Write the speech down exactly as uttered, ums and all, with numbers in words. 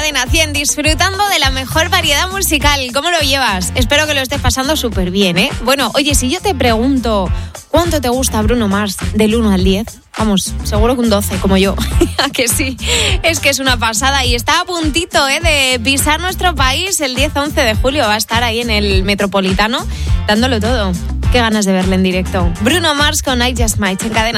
Cadena cien, disfrutando de la mejor variedad musical. ¿Cómo lo llevas? Espero que lo estés pasando súper bien, ¿eh? Bueno, oye, si yo te pregunto ¿cuánto te gusta Bruno Mars del uno al diez? Vamos, seguro que un doce, como yo. ¿A que sí? Es que es una pasada y está a puntito, ¿eh?, de pisar nuestro país. El diez once de julio va a estar ahí en el Metropolitano dándolo todo. Qué ganas de verle en directo. Bruno Mars con I Just Might en Cadena.